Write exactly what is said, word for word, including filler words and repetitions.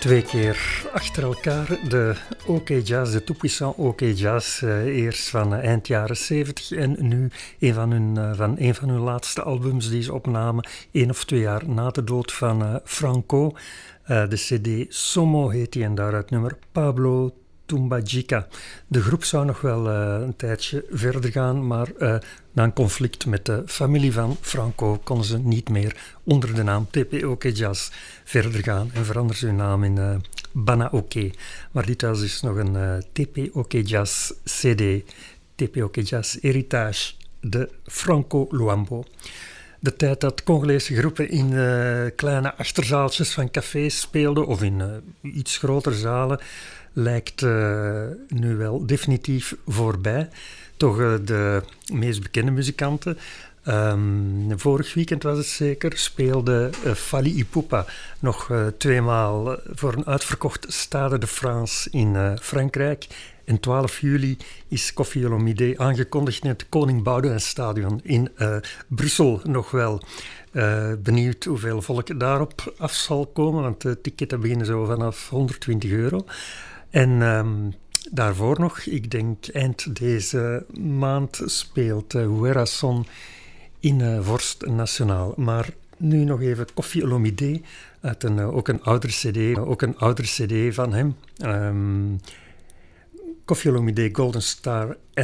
Twee keer achter elkaar de OK Jazz, de tout-puissant OK Jazz. Uh, eerst van uh, eind jaren zeventig en nu een van, hun, uh, van een van hun laatste albums die ze opnamen, één of twee jaar na de dood van uh, Franco. Uh, de cd Somo heet die en daaruit nummer Pablo Tumbagica. De groep zou nog wel uh, een tijdje verder gaan, maar uh, na een conflict met de familie van Franco konden ze niet meer onder de naam T P OK Jazz verder gaan en veranderen ze hun naam in uh, Bana OK. Maar dit was dus nog een uh, T P OK Jazz cd, T P OK Jazz Heritage de Franco Luambo. De tijd dat Congolese groepen in uh, kleine achterzaaltjes van cafés speelden of in uh, iets grotere zalen lijkt uh, nu wel definitief voorbij. Toch uh, de meest bekende muzikanten. Um, vorig weekend was het zeker, speelde uh, Fally Ipupa nog uh, tweemaal voor een uitverkocht Stade de France in uh, Frankrijk. En twaalf juli is Koffi Olomide aangekondigd in het Koning Boudewijnstadion in uh, Brussel nog wel. Uh, benieuwd hoeveel volk daarop af zal komen, want de ticketten beginnen zo vanaf honderdtwintig euro. En um, daarvoor nog, ik denk eind deze maand speelt uh, Huerason in uh, Vorst Nationaal. Maar nu nog even Koffi Olomide uit een, uh, ook een oudere cd, uh, ook een oudere cd van hem. Um, Koffi Olomide Golden Star